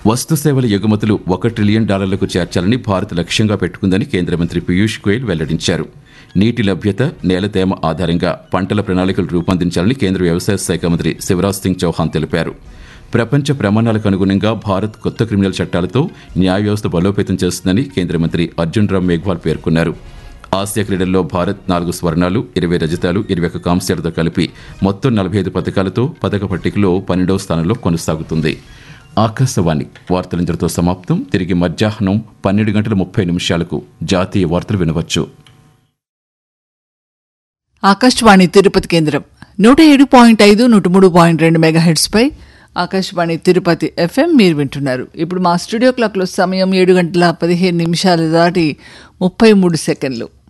వస్తు సేవల ఎగుమతులు $1 ట్రిలియన్ చేర్చాలని భారత్ లక్ష్యంగా పెట్టుకుందని కేంద్ర మంత్రి పీయూష్ గోయల్ వెల్లడించారు. నీటి లభ్యత, నేల తేమ ఆధారంగా పంటల ప్రణాళికలు రూపొందించాలని కేంద్ర వ్యవసాయ శాఖ మంత్రి శివరాజ్ సింగ్ చౌహాన్ తెలిపారు. ప్రపంచ ప్రమాణాలకు అనుగుణంగా భారత్ కొత్త క్రిమినల్ చట్టాలతో న్యాయ వ్యవస్థ బలోపేతం చేస్తుందని కేంద్ర మంత్రి అర్జున్ రామ్ మేఘ్వాల్ పేర్కొన్నారు. ఆసియా క్రీడల్లో భారత్ 4 స్వర్ణాలు, 20 రజతాలు, 21 కాంస్యాలతో కలిపి మొత్తం 45 పథకాలతో పథక పట్టికలో 12వ స్థానంలో కొనసాగుతుంది. ఆకాశవాణి వార్తలందరితో సమాప్తం. తిరిగి మధ్యాహ్నం 12:30 జాతీయ వార్తలు వినవచ్చు. ఆకాశవాణి తిరుపతి కేంద్రం 107.5, 103.2 మెగాహెర్ట్జ్ పై ఆకాశవాణి తిరుపతి FM మీరు వింటున్నారు. ఇప్పుడు మా స్టూడియో క్లాక్లో సమయం 7:15 దాటి 33 సెకండ్లు.